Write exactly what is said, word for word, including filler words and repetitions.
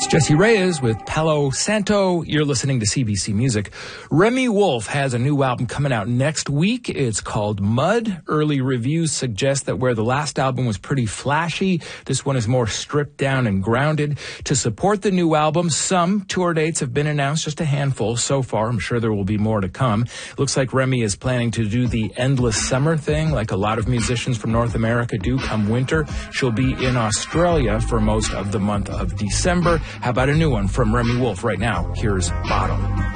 Jesse Reyes with Palo Santo. You're listening to C B C Music. Remi Wolf has a new album coming out next week. It's called Mud. Early reviews suggest that where the last album was pretty flashy, this one is more stripped down and grounded. To support the new album, some tour dates have been announced, just a handful so far. I'm sure there will be more to come. Looks like Remi is planning to do the endless summer thing, like a lot of musicians from North America do come winter. She'll be in Australia for most of the month of December. How about a new one from Remi Wolf right now? Here's Bottom.